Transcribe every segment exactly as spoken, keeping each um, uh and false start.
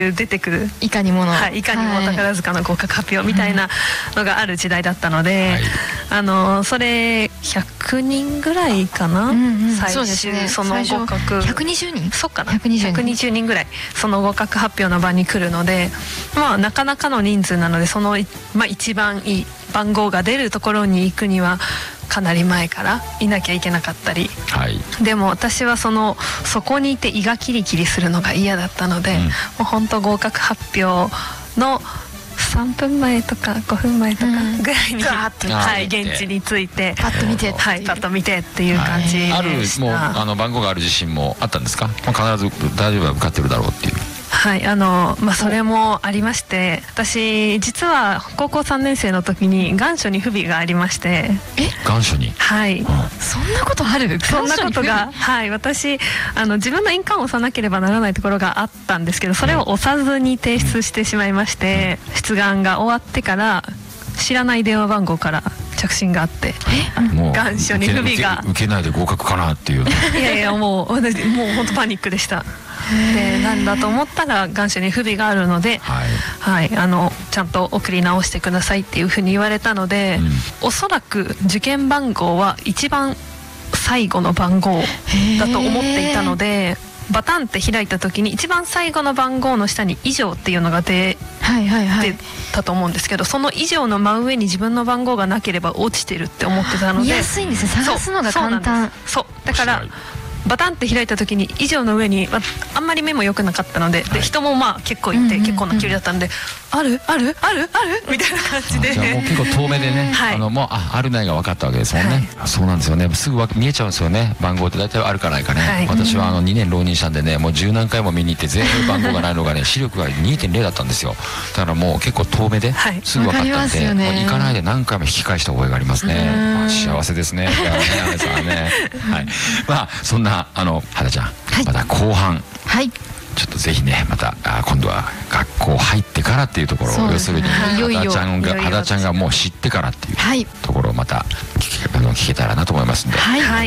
出てくるいかにもの、 はい、いかにも宝塚の合格発表みたいなのがある時代だったので、はい、あのそれひゃくにんぐらいかな、うんうん、最終 そ, その合格ひゃくにじゅうにんそっかなひゃくにじゅうにんぐらいその合格発表の場に来るので、まあなかなかの人数なので、その、まあ、一番いい番号が出るところに行くにはかなり前からいなきゃいけなかったり、はい、でも私はそのそこにいて胃がキリキリするのが嫌だったので、うん、もう本当合格発表のさんぷんまえとかごふんまえとかぐらいに、うん、はい、現地に着いてパッと見て、 はい、パッと見てっていう感じでした。 はい、あるもうあの番号がある自信もあったんですか？もう必ず大丈夫は受かってるだろうっていう。 はい、あのまあ、それもありまして、私実は高校さんねん生の時に願書に不備がありまして。 え、願書に？ はい、うん、 そんなことある？ そんなことが、はい、私あの自分の印鑑を押さなければならないところがあったんですけど、それを押さずに提出してしまいまして、出願が終わってから知らない電話番号から着信があって、願書に不備が受けないで合格かなっていう。 いやいや、もう私もう本当パニックでした。で、なんだと思ったら願書に不備があるので、はいはい、あのちゃんと送り直してくださいっていうふうに言われたので、うん、おそらく受験番号は一番最後の番号だと思っていたので、バタンって開いた時に一番最後の番号の下に以上っていうのが出てたと思うんですけど、その以上の真上に自分の番号がなければ落ちてるって思ってたので、 見やすいんですよ、探すのが簡単。 そう、そうだからバタンって開いた時に以上の上にあんまり目も良くなかったので、はい、で人もまあ結構いて、結構な距離だったんで、あるあるあるあるみたいな感じで、 じゃあもう結構遠目でね、はい、あのもう あ, あるないが分かったわけですもんね、はい、そうなんですよね、すぐ見えちゃうんですよね、番号って大体あるかないかね、はい、私はあのにねん浪人したんでね、もう十何回も見に行って全部番号がないのがね視力が にてんれい だったんですよ。だからもう結構遠目ですぐ分かったんで、はい、もう行かないで何回も引き返した覚えがありますね。まあ、幸せですね。ね、姉さんはね、はい、まあそんなあの肌ちゃん、はい、また後半、はい、ちょっとぜひね、またあ今度は学校入ってからっていうところを、要するに肌ちゃんが肌ちゃんがもう知ってからっていうところをまた聞け、あの聞けたらなと思いますんで。はい、はい、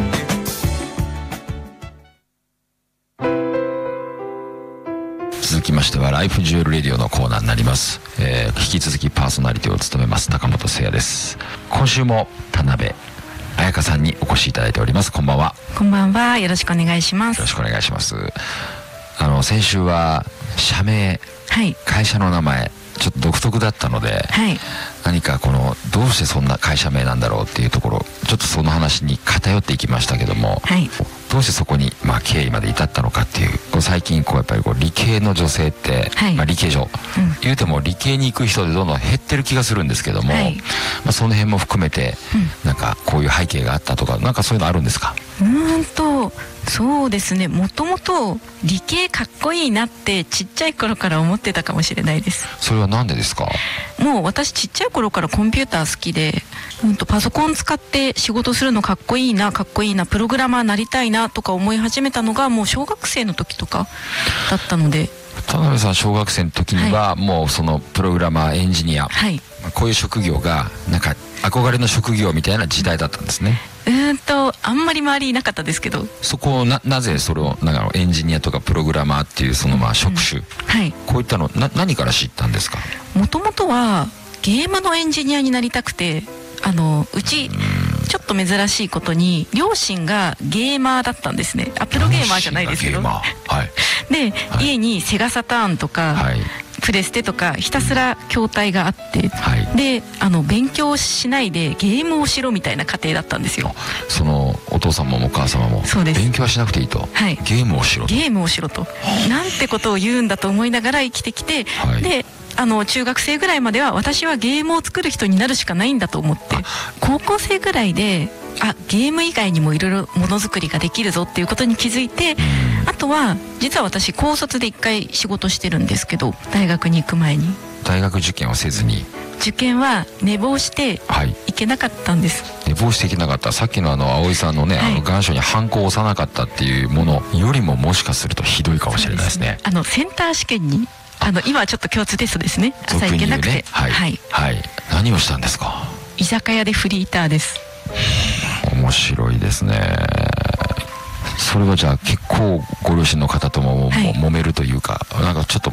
続きましてはライフジュエルレディオのコーナーになります。えー、引き続きパーソナリティを務めます高本誠也です。今週も田辺彩香さんにお越しいただいております。こんばんは。 こんばんは。よろしくお願いします。 よろしくお願いします。あの先週は社名、はい、会社の名前ちょっと独特だったので、はい、何かこのどうしてそんな会社名なんだろうっていうところ、ちょっとその話に偏っていきましたけども、はい、どうしてそこに、まあ、経緯まで至ったのかっていう、こう最近こうやっぱりこう理系の女性って、はい、まあ、理系女、うん、言うても理系に行く人でどんどん減ってる気がするんですけども、はい、まあ、その辺も含めて、うん、なんかこういう背景があったとか、なんかそういうのあるんですか？ うーんとそうですね、もともと理系かっこいいなってちっちゃい頃から思ってたかもしれないです。 それはなんでですか？ もう私ちっちゃい頃からコンピューター好きで、うんとパソコン使って仕事するのかっこいいなかっこいいな、プログラマーなりたいなとか思い始めたのがもう小学生の時とかだったので。 田辺さん小学生の時にはもうそのプログラマー、エンジニア、はい、こういう職業がなんか憧れの職業みたいな時代だったんですね。 うーんとあんまり周りいなかったですけど、 そこを な, なぜそれをなんかエンジニアとかプログラマーっていうそのまあ職種、うんはい、こういったのな何から知ったんですか？ もともとはゲームのエンジニアになりたくて、あのうちちょっと珍しいことに両親がゲーマーだったんですね。あプロゲーマーじゃないですけど、はい、で、はい、家にセガサターンとか、はい、プレステとかひたすら筐体があって、はい、であの勉強しないでゲームをしろみたいな家庭だったんですよ。 そのお父様もお母様も勉強はしなくていいと、はい、ゲームをしろとゲームをしろとなんてことを言うんだと思いながら生きてきて、はい、であの中学生ぐらいまでは私はゲームを作る人になるしかないんだと思って、高校生ぐらいであゲーム以外にもいろいろものづくりができるぞっていうことに気づいて、あとは実は私高卒で一回仕事してるんですけど、大学に行く前に大学受験をせずに受験は寝坊していけなかったんです、 はい、寝坊していけなかった。さっきのあの葵さんのね、はい、あの願書にハンコを押さなかったっていうものよりももしかするとひどいかもしれないですね。 あのセンター試験にあの今はちょっと共通テストですね。朝行けなくて、ね、 はい、はいはい、何をしたんですか？ 居酒屋でフリーターです。 面白いですね。それはじゃあ結構ご両親の方とも、はい、揉めるというか、なんかちょっと